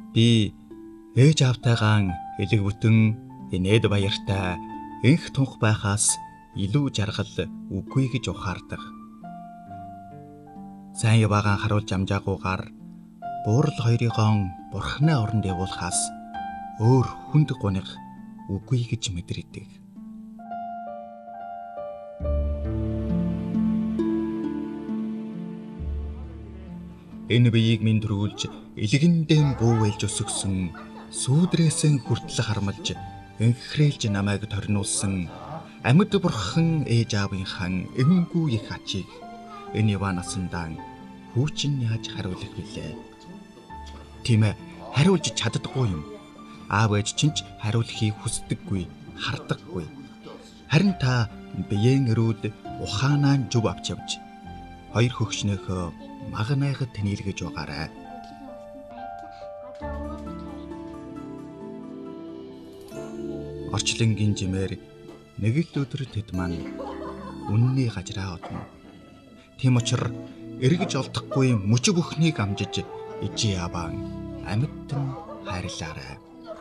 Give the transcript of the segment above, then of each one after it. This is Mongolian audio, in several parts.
Би ээж аавтайгаан элэг бүтэн инээд баяртай энх тунх байхаас илүү жаргал үгүй гэж ухаардаг. Сайн яваагаан харуулж амжаагүйгээр буурал хоёрыгоо бурхны оронд явуулахаас өөр хүнд гуниг үгүй гэж мэдэрдэг. Энэ биеийг минь төрүүлж илгэндэн бүүвэлж өсгсөн сүүдрээсэн хүртэл хармалж энхрээлж намайг торниулсан амьд бурхан ээж аавынхан эмгүй их ачийг энэ ява насандаа хүүчин яаж хариулах вүлээ? Тийм ээ, хариулж чаддаггүй юм. Аав ээж чинь хариулахыг хүсдэггүй, хардаггүй. Харин та биеийн өрөөд ухаанаа зүв авч явж хоёр хөгшнөөхөө магнайхад тэнэлгэж байгаарай. Орчлонгийн жимээр нэг л өдөр тэд маань үнний гажраа одно. Тийм учраас эргэж олдохгүй мөч бүхнийг амжиж ижи яваан амьтан хайрлаарай.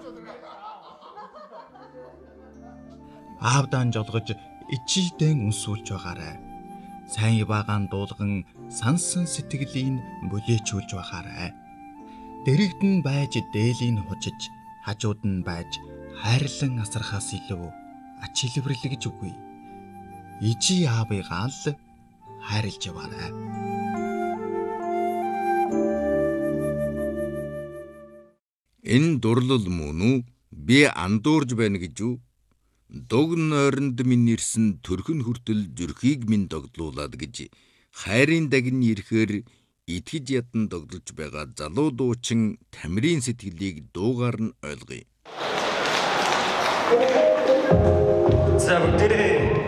Аавдан жолгож ичидэн үнсүүлж байгаарай. Сайн яваагаан дуулган сансан сэтгэлийн бүлээчүүлж байгаарай. Дэрэгдэн байж дээлийн хужиж, хажууд нь байж хайрлан асрахаас илүү ач илбэрлэгж үгүй. Ижи аавыгаа л хайрлж яваарай. Энэ дурлал мөн үү? Би андуурж байна гэж үү? Дог нойронд минь ирсэн төрхөн хүртэл зүрхийг минь догдлуулад гэж хайрын дагн ирэхээр итгэж ядан догдолж байгаа залуу дуучин Тамирын сэтгэлийг дуугаар нь ойлгоё. За бүгдээрээ